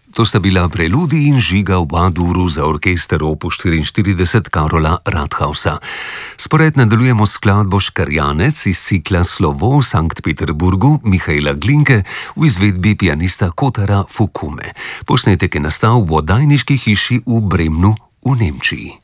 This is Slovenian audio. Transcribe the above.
To sta bila preludij in žiga v A-duru za orkester opus 44 Karola Rathausa. Spored nadaljujemo skladbo Škrjanec iz cikla Slovo v Sankt Peterburgu Mihaela Glinke v izvedbi pianista Kotara Fukume. Posnetek je nastal v oddajniški hiši v Bremnu v Nemčiji.